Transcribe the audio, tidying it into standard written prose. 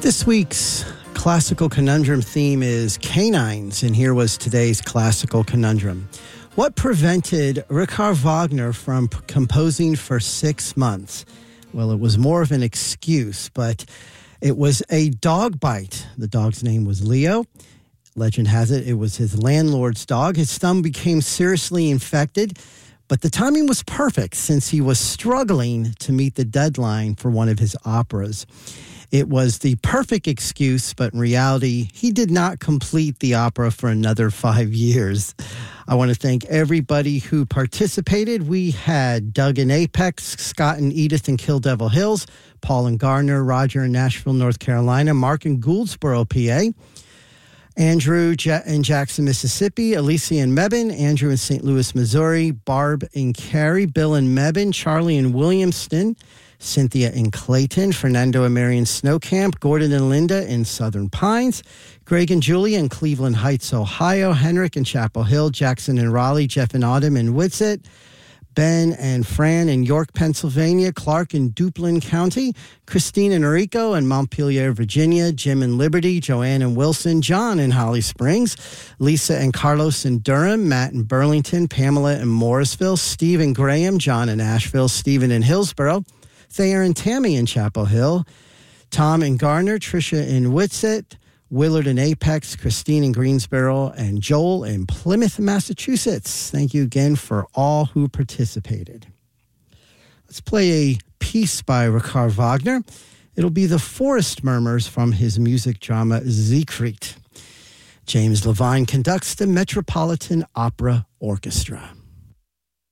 This week's classical conundrum theme is canines, and here was today's classical conundrum. What prevented Richard Wagner from composing for 6 months? Well, it was more of an excuse, but it was a dog bite. The dog's name was Leo. Legend has it was his landlord's dog. His thumb became seriously infected, but the timing was perfect since he was struggling to meet the deadline for one of his operas. It was the perfect excuse, but in reality, he did not complete the opera for another 5 years. I want to thank everybody who participated. We had Doug in Apex, Scott and Edith in Kill Devil Hills, Paul and Gardner, Roger in Nashville, North Carolina, Mark in Gouldsboro, PA, Andrew in Jackson, Mississippi, Alicia in Mebane, Andrew in St. Louis, Missouri, Barb in Cary, Bill in Mebane, Charlie in Williamston, Cynthia in Clayton, Fernando and Marion Snow Camp, Gordon and Linda in Southern Pines, Greg and Julia in Cleveland Heights, Ohio, Henrik in Chapel Hill, Jackson in Raleigh, Jeff and Autumn in Witsit, Ben and Fran in York, Pennsylvania, Clark in Duplin County, Christine and Enrico in Montpelier, Virginia, Jim in Liberty, Joanne and Wilson, John in Holly Springs, Lisa and Carlos in Durham, Matt in Burlington, Pamela in Morrisville, Steve and Graham, John in Asheville, Stephen in Hillsborough, Thayer and Tammy in Chapel Hill, Tom in Gardner, Tricia in Witsit, Willard in Apex, Christine in Greensboro, and Joel in Plymouth, Massachusetts. Thank you again for all who participated. Let's play a piece by Richard Wagner. It'll be the Forest Murmurs from his music drama Siegfried. James Levine conducts the Metropolitan Opera Orchestra.